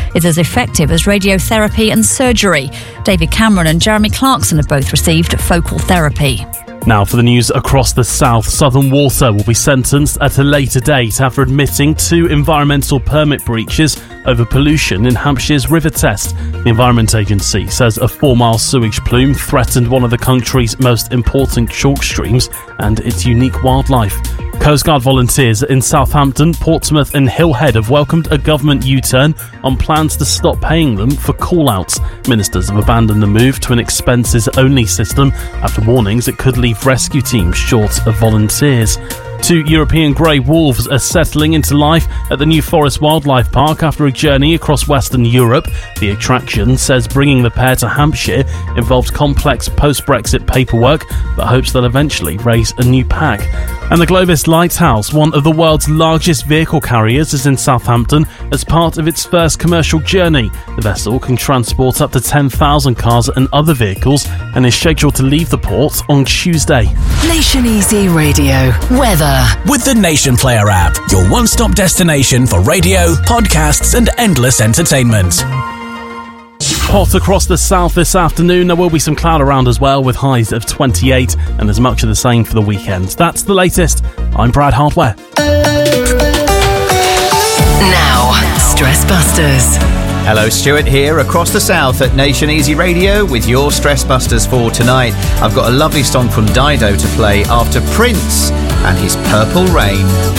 is as effective as radiotherapy and surgery. David Cameron and Jeremy Clarkson have both received focal therapy. Now for the news across the south. Southern Water will be sentenced at a later date after admitting 2 environmental permit breaches over pollution in Hampshire's River Test. The Environment Agency says a 4-mile sewage plume threatened one of the country's most important chalk streams and its unique wildlife. Coast Guard volunteers in Southampton, Portsmouth and Hillhead have welcomed a government U-turn on plans to stop paying them for call-outs. Ministers have abandoned the move to an expenses-only system after warnings it could leave rescue teams short of volunteers. 2 European grey wolves are settling into life at the New Forest Wildlife Park after a journey across Western Europe. The attraction says bringing the pair to Hampshire involved complex post-Brexit paperwork, but hopes they'll eventually raise a new pack. And the Glovis Lighthouse, one of the world's largest vehicle carriers, is in Southampton as part of its first commercial journey. The vessel can transport up to 10,000 cars and other vehicles and is scheduled to leave the port on Tuesday. Nation Easy Radio weather. With the Nation Player app, your one-stop destination for radio, podcasts and endless entertainment. Hot across the south this afternoon. There will be some cloud around as well, with highs of 28, and there's much of the same for the weekend. That's the latest. I'm Brad Hardware. Now, Stress Busters. Hello, Stuart here across the south at Nation Easy Radio with your Stress Busters for tonight. I've got a lovely song from Dido to play after Prince and his Purple Rain.